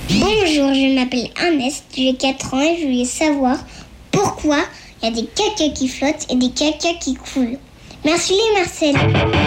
Bonjour, je m'appelle Ernest, j'ai 4 ans et je voulais savoir pourquoi il y a des cacas qui flottent et des cacas qui coulent. Merci les Marcel.